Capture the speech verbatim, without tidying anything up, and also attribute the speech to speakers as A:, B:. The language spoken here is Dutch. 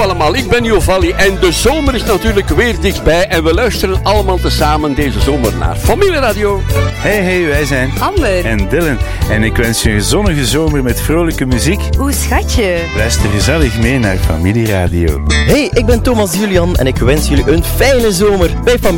A: allemaal, ik ben Jovalli en de zomer is natuurlijk weer dichtbij en we luisteren allemaal tezamen deze zomer naar Familieradio.
B: Hey, hey, wij zijn
C: Amber
B: en Dylan en ik wens je een zonnige zomer met vrolijke muziek.
C: Oeh, schatje.
B: Luister gezellig mee naar Familieradio.
D: Hey, ik ben Thomas Julian en ik wens jullie een fijne zomer bij Familie.